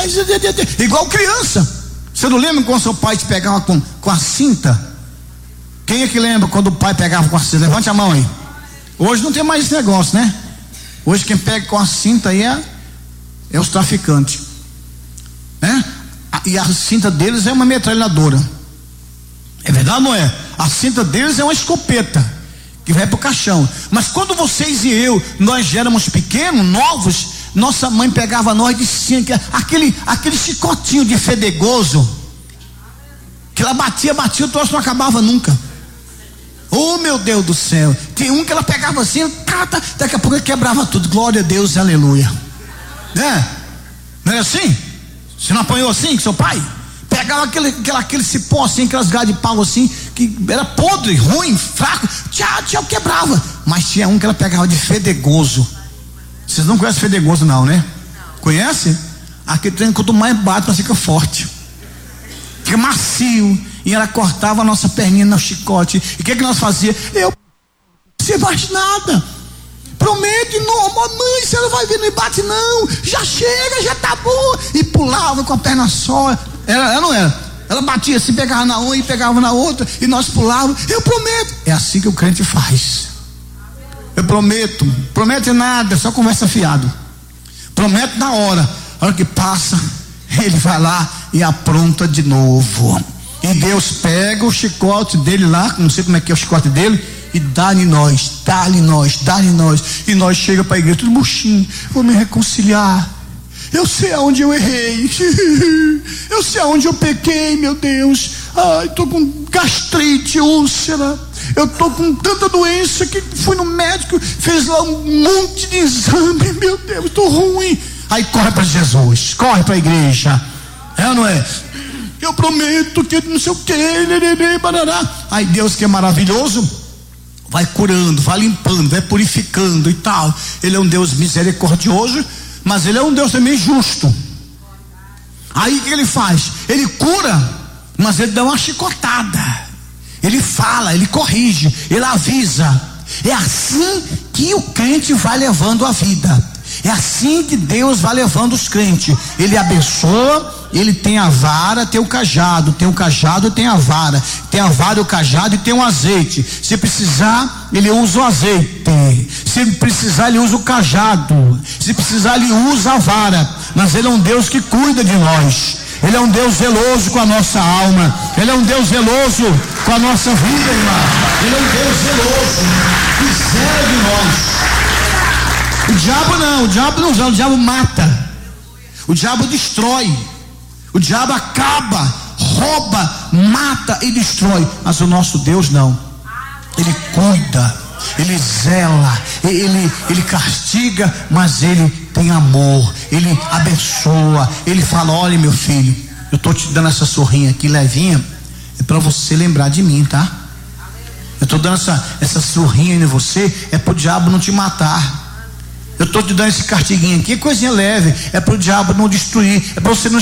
igual criança. Você não lembra quando seu pai te pegava com a cinta? Quem é que lembra quando o pai pegava com a cinta? Levante a mão aí. Hoje não tem mais esse negócio, né? Hoje quem pega com a cinta aí é os traficantes, né? E a cinta deles é uma metralhadora. É verdade ou não é? A cinta deles é uma escopeta que vai pro caixão. Mas quando vocês e eu, nós éramos pequenos, novos, nossa mãe pegava nós de cinta, aquele chicotinho de fedegoso, que ela batia, o troço não acabava nunca. Oh, meu Deus do céu. Tem um que ela pegava assim, daqui a pouco quebrava tudo. Glória a Deus, aleluia. Né? Não é assim? Você não apanhou assim com seu pai? Pegava aquele cipó assim, aquelas galhas de pau assim, que era podre, ruim, fraco, tchau, quebrava. Mas tinha um que ela pegava de fedegoso. Vocês não conhecem fedegoso não, né? Conhece? Aquele trem, quanto mais bate, mais fica forte, fica macio. E ela cortava a nossa perninha no chicote. E o que nós fazíamos? Eu não sei mais nada. Promete, não, mamãe, você não vai vir, não bate não. Já chega, já tá bom. E pulava com a perna só. Ela não era. Ela batia assim, pegava na uma e pegava na outra. E nós pulávamos. Eu prometo. É assim que o crente faz. Eu prometo. Promete nada, só conversa fiado. Promete na hora. A hora que passa, ele vai lá e apronta de novo. E Deus pega o chicote dele lá, não sei como é que é o chicote dele, e dá-lhe nós. E nós chega para a igreja tudo murchinho. Vou me reconciliar. Eu sei aonde eu errei. Eu sei aonde eu pequei, meu Deus. Ai, tô com gastrite, úlcera. Eu tô com tanta doença que fui no médico, fez lá um monte de exame. Meu Deus, tô ruim. Aí corre para Jesus, corre para a igreja. É ou não é? Eu prometo que não sei o que. Aí Deus, que é maravilhoso, vai curando, vai limpando, vai purificando e tal. Ele é um Deus misericordioso, mas ele é um Deus também justo. Aí o que ele faz? Ele cura, mas ele dá uma chicotada. Ele fala, ele corrige, ele avisa. É assim que o crente vai levando a vida. É assim que Deus vai levando os crentes. Ele abençoa, ele tem a vara, tem o cajado, tem o cajado, tem a vara, tem a vara, o cajado e tem o azeite. Se precisar, ele usa o azeite. Se precisar, ele usa o cajado. Se precisar, ele usa a vara. Mas ele é um Deus que cuida de nós. Ele é um Deus zeloso com a nossa alma. Ele é um Deus zeloso com a nossa vida, irmã. Ele é um Deus zeloso que zela de nós. O diabo não, o diabo mata, o diabo destrói, o diabo acaba, rouba, mata e destrói, mas o nosso Deus não. Ele cuida, ele zela, ele castiga, mas ele tem amor, ele abençoa, ele fala: olha, meu filho, eu estou te dando essa sorrinha aqui levinha, é para você lembrar de mim, tá? Eu estou dando essa sorrinha em você, é para o diabo não te matar. Eu estou te dando esse castiguinho aqui, coisinha leve, é para o diabo não destruir, é para você não